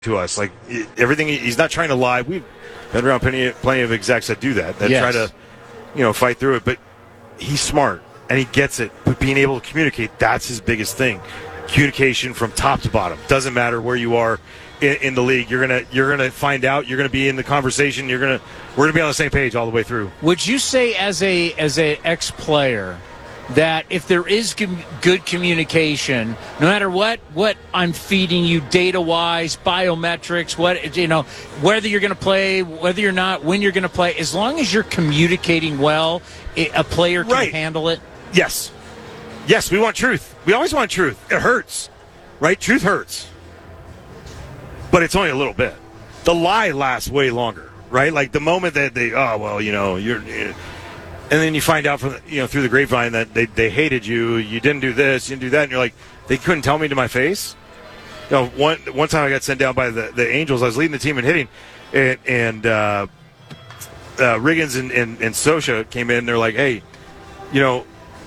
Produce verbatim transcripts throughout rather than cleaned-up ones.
to us. Like, everything, he's not trying to lie. We've been around plenty, plenty of execs that do that, that yes. try to, you know, fight through it. But he's smart, and he gets it. But being able to communicate, that's his biggest thing. Communication from top to bottom. Doesn't matter where you are in, in the league. You're gonna you're gonna find out. You're gonna be in the conversation. You're gonna we're gonna be on the same page all the way through. Would you say, as a as a ex-player, that if there is com- good communication, no matter what what I'm feeding you data-wise, biometrics, what you know, whether you're going to play, whether you're not, when you're going to play, as long as you're communicating well, it, a player can right. handle it? Yes. Yes, we want truth. We always want truth. It hurts, right? Truth hurts. But it's only a little bit. The lie lasts way longer, right? Like the moment that they, oh, well, you know, you're, and then you find out from, the, you know, through the grapevine that they, they hated you, you didn't do this, you didn't do that, and you're like, they couldn't tell me to my face? You know, one one time I got sent down by the, the Angels. I was leading the team in hitting, and, and uh, uh, Riggins and, and, and Sosha came in, they're like, hey, you know,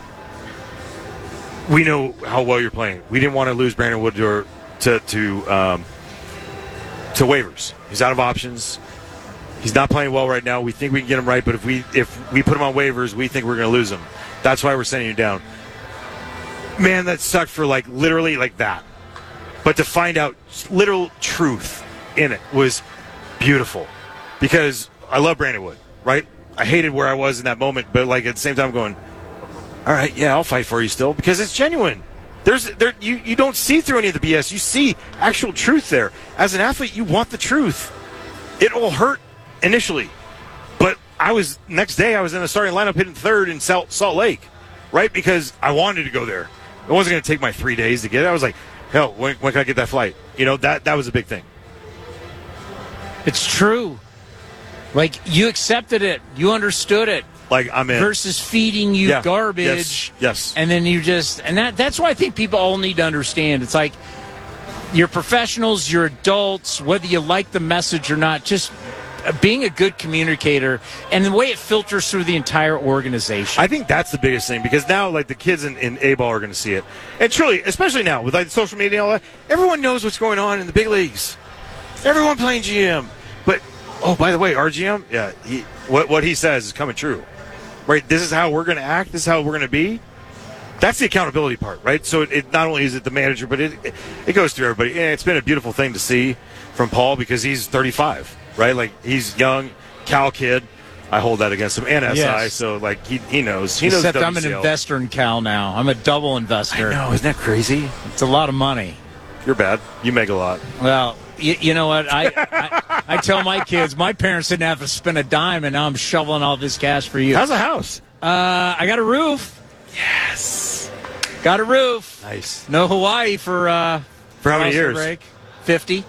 we know how well you're playing. We didn't want to lose Brandon Wood to to to, um, to waivers. He's out of options. He's not playing well right now. We think we can get him right, but if we if we put him on waivers, we think we're going to lose him. That's why we're sending you down. Man, that sucked for like literally like that. But to find out literal truth in it was beautiful, because I love Brandon Wood, right? I hated where I was in that moment, but like at the same time going, all right, yeah, I'll fight for you still, because it's genuine. There's there you, you don't see through any of the B S. You see actual truth there. As an athlete, you want the truth. It will hurt initially. But I was next day I was in the starting lineup hitting third in Salt, Salt Lake, right? Because I wanted to go there. It wasn't going to take my three days to get it. I was like, hell, when, when can I get that flight? You know, that that was a big thing. It's true. Like, you accepted it. You understood it. Like, I'm in. Versus feeding you yeah. garbage. Yes. yes. And then you just, and that that's why I think people all need to understand. It's like, you're professionals, you're adults, whether you like the message or not, just being a good communicator and the way it filters through the entire organization. I think that's the biggest thing, because now, like, the kids in, in A-ball are going to see it. And truly, especially now with like social media and all that, everyone knows what's going on in the big leagues. Everyone playing G M. But, oh, by the way, our G M, yeah, he, what what he says is coming true. Right, this is how we're going to act. This is how we're going to be. That's the accountability part, right? So it, it not only is it the manager, but it it, it goes through everybody. And it's been a beautiful thing to see from Paul, because he's thirty-five, right? Like, he's young, Cal kid. I hold that against him, and S I. Yes. So like he he knows. He Except knows I'm an investor in Cal now. I'm a double investor. I know, isn't that crazy? It's a lot of money. You're bad. You make a lot. Well, you, you know what? I, I I tell my kids, my parents didn't have to spend a dime, and now I'm shoveling all this cash for you. How's the house? Uh, I got a roof. Yes. Got a roof. Nice. No Hawaii for uh, for how many years? Break. fifty.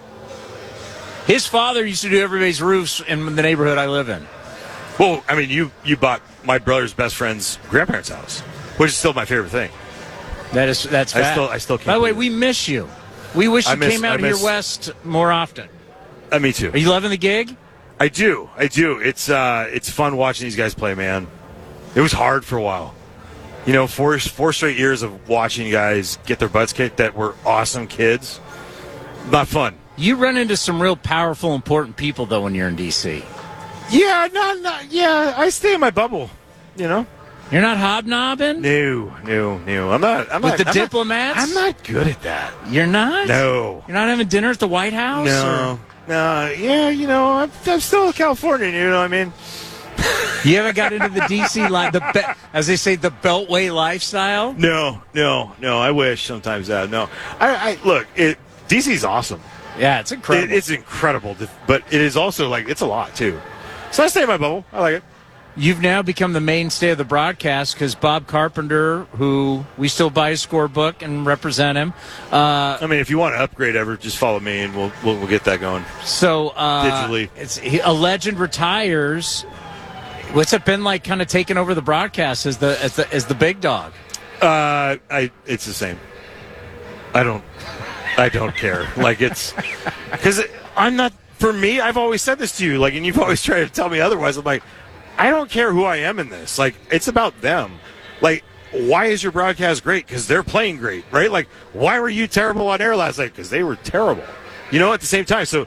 His father used to do everybody's roofs in the neighborhood I live in. Well, I mean, you you bought my brother's best friend's grandparents' house, which is still my favorite thing. That is that's I fact. still I still can't. By the way, believe we miss you. We wish I you miss- came out I miss- here west more often. Uh, me too. Are you loving the gig? I do. I do. It's uh, it's fun watching these guys play, man. It was hard for a while. You know, four four straight years of watching guys get their butts kicked that were awesome kids. Not fun. You run into some real powerful, important people, though, when you're in D C. Yeah, no, no, yeah. I stay in my bubble. You know. You're not hobnobbing? No, no, no. I'm not. I'm With not, the I'm diplomats? Not, I'm not good at that. You're not? No. You're not having dinner at the White House? No. No. Yeah, you know, I'm, I'm still a Californian. You know what I mean? You haven't got into the D C life, the be- as they say, the Beltway lifestyle? No, no, no. I wish sometimes that. No. I, I look. It D C's awesome. Yeah, it's incredible. It, it's incredible, but it is also like it's a lot too. So I stay in my bubble. I like it. You've now become the mainstay of the broadcast because Bob Carpenter, who we still buy his scorebook and represent him. Uh, I mean, if you want to upgrade ever, just follow me and we'll we'll, we'll get that going. So uh, digitally, it's he, a legend retires. What's it been like, kind of taking over the broadcast as the as the as the big dog? Uh, I it's the same. I don't I don't care. Like it's because I'm not. For me, I've always said this to you. Like, and you've always tried to tell me otherwise. I'm like, I don't care who I am in this. Like, it's about them. Like, why is your broadcast great? Because they're playing great, right? Like, why were you terrible on air last night? Because they were terrible. You know, at the same time, so